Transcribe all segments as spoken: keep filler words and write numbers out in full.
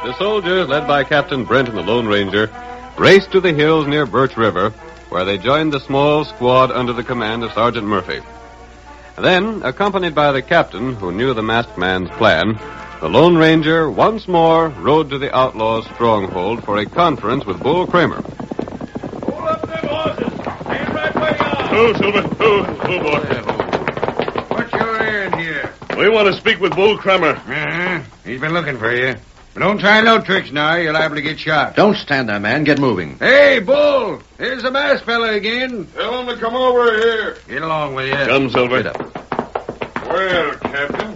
The soldiers, led by Captain Brent and the Lone Ranger, raced to the hills near Birch River, where they joined the small squad under the command of Sergeant Murphy. Then, accompanied by the captain, who knew the masked man's plan, the Lone Ranger once more rode to the outlaws' stronghold for a conference with Bull Kramer. Hold up them horses. Stand right where you are. Oh, Silver. Oh, oh, boy. What's your errand here? We want to speak with Bull Kramer. Uh-huh. He's been looking for you. But don't try no tricks now. You're liable to get shot. Don't stand there, man. Get moving. Hey, Bull. Here's the masked fella again. Tell him to come over here. Get along with you. Come, Silver. Get up. Well, Captain,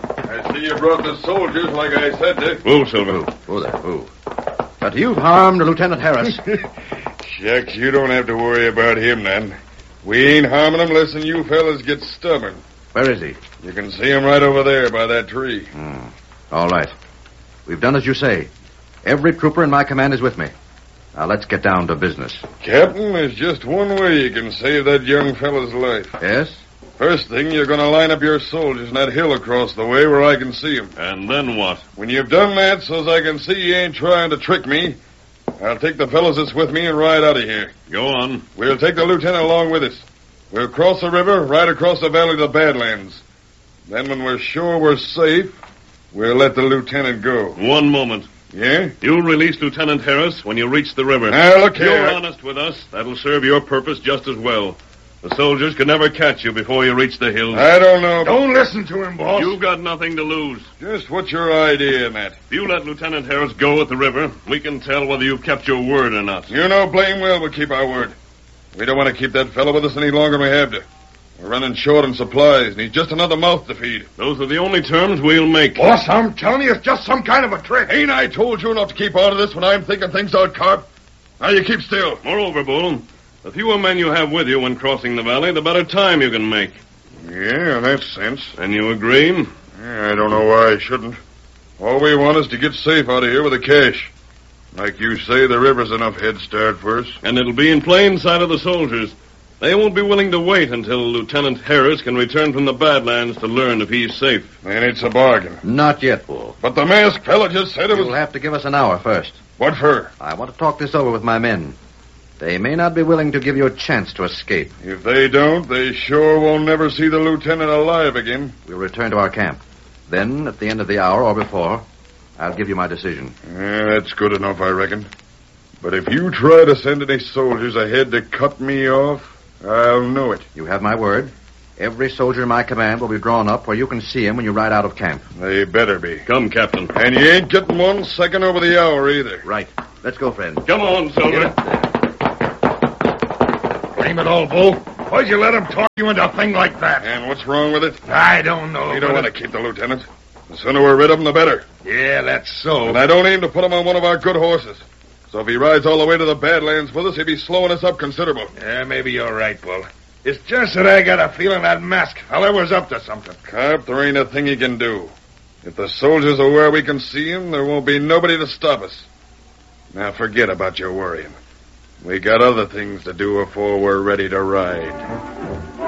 I see you brought the soldiers like I said to. Whoa, Silver. Who there? Who? But you've harmed Lieutenant Harris. Shucks, you don't have to worry about him, then. We ain't harming him unless you fellas get stubborn. Where is he? You can see him right over there by that tree. Hmm. All right. We've done as you say. Every trooper in my command is with me. Now, let's get down to business. Captain, there's just one way you can save that young fella's life. Yes? First thing, you're going to line up your soldiers in that hill across the way where I can see them. And then what? When you've done that, so's I can see you ain't trying to trick me, I'll take the fellas that's with me and ride out of here. Go on. We'll take the lieutenant along with us. We'll cross the river, right across the valley to the Badlands. Then when we're sure we're safe, we'll let the lieutenant go. One moment. Yeah? You'll release Lieutenant Harris when you reach the river. Now, look If you're here. honest with us, that'll serve your purpose just as well. The soldiers could never catch you before you reach the hills. I don't know. Don't listen to him, boss. You've got nothing to lose. Just what's your idea, Matt? If you let Lieutenant Harris go at the river, we can tell whether you've kept your word or not. You know blame well we'll keep our word. We don't want to keep that fellow with us any longer than we have to. We're running short on supplies, and he's just another mouth to feed. Those are the only terms we'll make. Boss, I'm telling you, it's just some kind of a trick. Ain't I told you enough to keep out of this when I'm thinking things out, Carp? Now you keep still. Moreover, Bull, the fewer men you have with you when crossing the valley, the better time you can make. Yeah, in that sense. And you agree? Yeah, I don't know why I shouldn't. All we want is to get safe out of here with the cash. Like you say, the river's enough head start for us. And it'll be in plain sight of the soldiers. They won't be willing to wait until Lieutenant Harris can return from the Badlands to learn if he's safe. Then it's a bargain. Not yet, Bull. But the masked fella just said it was... You'll have to give us an hour first. What for? I want to talk this over with my men. They may not be willing to give you a chance to escape. If they don't, they sure won't never see the lieutenant alive again. We'll return to our camp. Then, at the end of the hour or before, I'll give you my decision. Yeah, that's good enough, I reckon. But if you try to send any soldiers ahead to cut me off, I'll know it. You have my word. Every soldier in my command will be drawn up where you can see him when you ride out of camp. They better be. Come, Captain. And you ain't getting one second over the hour either. Right. Let's go, friend. Come on, Silver. Blame it all, Bull. Why'd you let him talk you into a thing like that? And what's wrong with it? I don't know. We don't but want to keep the lieutenant. The sooner we're rid of him, the better. Yeah, that's so. And I don't aim to put him on one of our good horses. So if he rides all the way to the Badlands with us, he'll be slowing us up considerable. Yeah, maybe you're right, Bull. It's just that I got a feeling that masked fella was up to something. Carp, there ain't a thing he can do. If the soldiers are where we can see him, there won't be nobody to stop us. Now forget about your worrying. We got other things to do before we're ready to ride.